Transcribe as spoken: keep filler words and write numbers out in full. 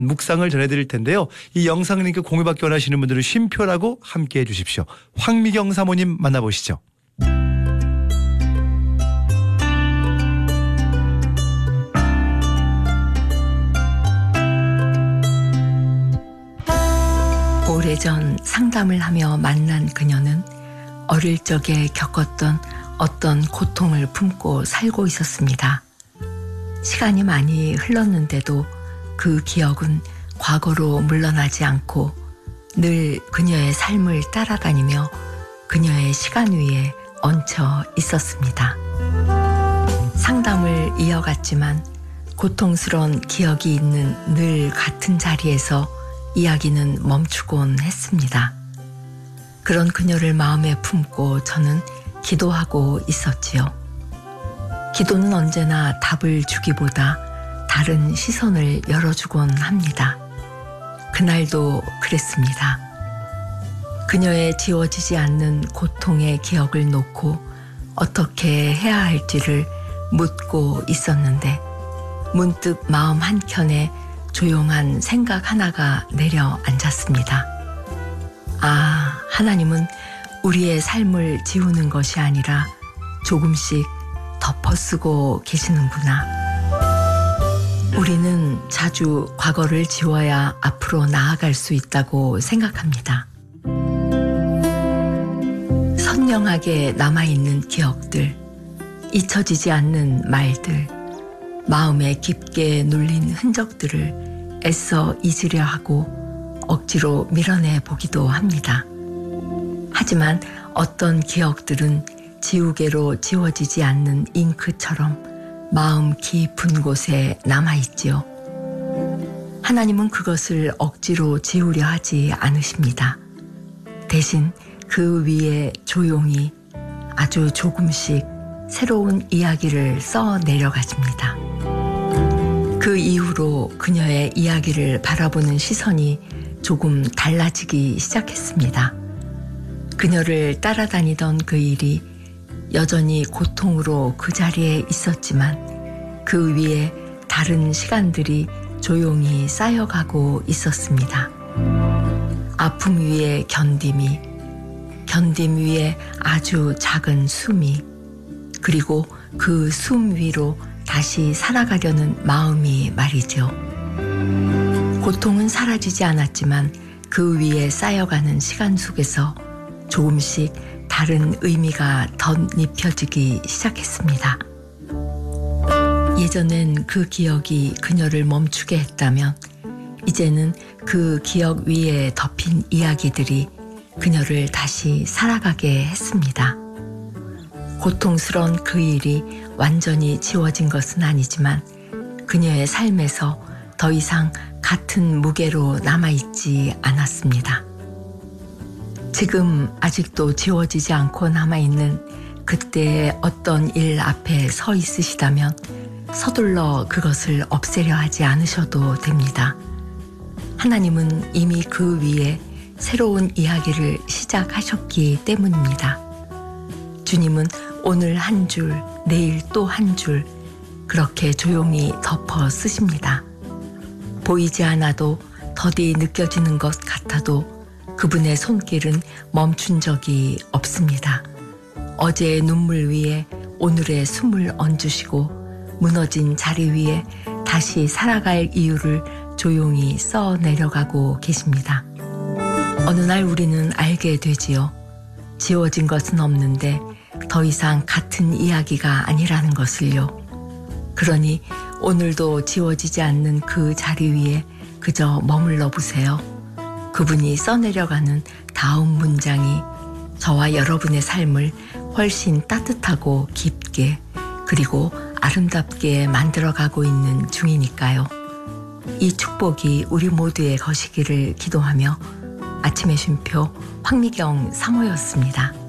묵상을 전해드릴 텐데요. 이 영상 링크 공유받기 원하시는 분들은 쉼표라고 함께해 주십시오. 황미경 사모님 만나보시죠. 오래전 상담을 하며 만난 그녀는 어릴 적에 겪었던 어떤 고통을 품고 살고 있었습니다. 시간이 많이 흘렀는데도 그 기억은 과거로 물러나지 않고 늘 그녀의 삶을 따라다니며 그녀의 시간 위에 얹혀 있었습니다. 상담을 이어갔지만 고통스러운 기억이 있는 늘 같은 자리에서 이야기는 멈추곤 했습니다. 그런 그녀를 마음에 품고 저는 기도하고 있었지요. 기도는 언제나 답을 주기보다 다른 시선을 열어주곤 합니다. 그날도 그랬습니다. 그녀의 지워지지 않는 고통의 기억을 놓고 어떻게 해야 할지를 묻고 있었는데 문득 마음 한켠에 조용한 생각 하나가 내려앉았습니다. 아, 하나님은 우리의 삶을 지우는 것이 아니라 조금씩 덮어쓰고 계시는구나. 우리는 자주 과거를 지워야 앞으로 나아갈 수 있다고 생각합니다. 선명하게 남아있는 기억들, 잊혀지지 않는 말들, 마음에 깊게 눌린 흔적들을 애써 잊으려 하고 억지로 밀어내 보기도 합니다. 하지만 어떤 기억들은 지우개로 지워지지 않는 잉크처럼 마음 깊은 곳에 남아있지요. 하나님은 그것을 억지로 지우려 하지 않으십니다. 대신 그 위에 조용히 아주 조금씩 새로운 이야기를 써 내려가십니다. 그 이후로 그녀의 이야기를 바라보는 시선이 조금 달라지기 시작했습니다. 그녀를 따라다니던 그 일이 여전히 고통으로 그 자리에 있었지만 그 위에 다른 시간들이 조용히 쌓여가고 있었습니다. 아픔 위에 견딤이, 견딤 위에 아주 작은 숨이, 그리고 그 숨 위로 다시 살아가려는 마음이 말이죠. 고통은 사라지지 않았지만 그 위에 쌓여가는 시간 속에서 조금씩 다른 의미가 덧입혀지기 시작했습니다. 예전엔 그 기억이 그녀를 멈추게 했다면 이제는 그 기억 위에 덮인 이야기들이 그녀를 다시 살아가게 했습니다. 고통스러운 그 일이 완전히 지워진 것은 아니지만 그녀의 삶에서 더 이상 같은 무게로 남아있지 않았습니다. 지금 아직도 지워지지 않고 남아있는 그때의 어떤 일 앞에 서 있으시다면 서둘러 그것을 없애려 하지 않으셔도 됩니다. 하나님은 이미 그 위에 새로운 이야기를 시작하셨기 때문입니다. 주님은 오늘 한 줄, 내일 또 한 줄 그렇게 조용히 덮어 쓰십니다. 보이지 않아도 더디 느껴지는 것 같아도 그분의 손길은 멈춘 적이 없습니다. 어제의 눈물 위에 오늘의 숨을 얹으시고 무너진 자리 위에 다시 살아갈 이유를 조용히 써 내려가고 계십니다. 어느 날 우리는 알게 되지요. 지워진 것은 없는데 더 이상 같은 이야기가 아니라는 것을요. 그러니 오늘도 지워지지 않는 그 자리 위에 그저 머물러 보세요. 그분이 써내려가는 다음 문장이 저와 여러분의 삶을 훨씬 따뜻하고 깊게 그리고 아름답게 만들어가고 있는 중이니까요. 이 축복이 우리 모두의 것이기를 기도하며 아침의 쉼표 황미경 사모였습니다.